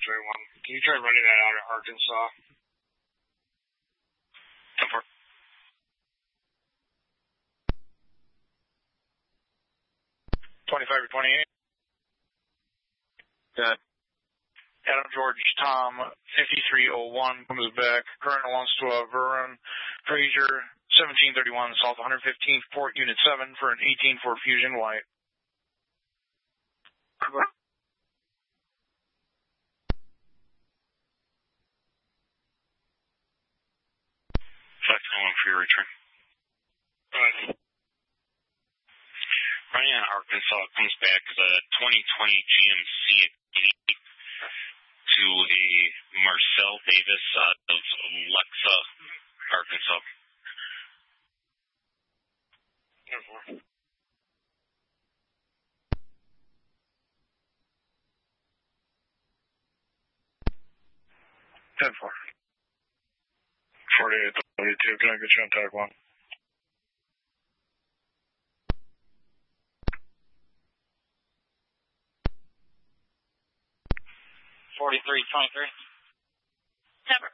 4031. Can you try running that out of Arkansas? 10-4. 25-28. Good. Adam George Tom 5301 comes back. Colonel wants to Vernon Fraser 1731 South 115th Port Unit 7 for an 18 for Fusion White. 521 for your return. Running on Arkansas comes back as a 2020 GMC to a Marcel Davis out of Lexa, Arkansas. 10-4. 10-4. 48-32, can I get you on tag 1? Never.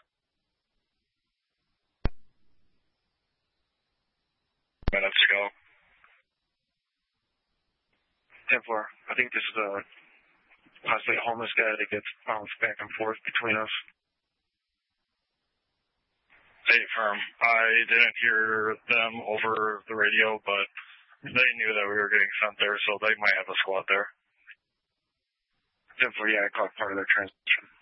Minutes to go. 10-4. I think this is possibly a homeless guy that gets bounced back and forth between us. State firm. I didn't hear them over the radio, but they knew that we were getting sent there, so they might have a squad there. 10-4, yeah, I caught part of their transmission.